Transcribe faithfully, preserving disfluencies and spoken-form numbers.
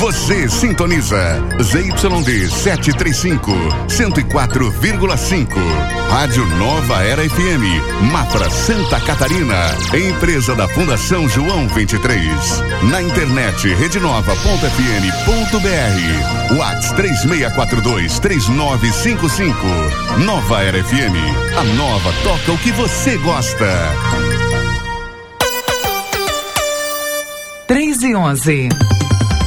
Você sintoniza Z Y D setecentos e trinta e cinco, cento e quatro vírgula cinco. Rádio Nova Era F M, Mafra, Santa Catarina. Empresa da Fundação João vinte e três. Na internet rede nova ponto f m ponto b r. WhatsApp três seis quatro dois, três nove cinco cinco. Nova Era F M. A nova toca o que você gosta. três e onze.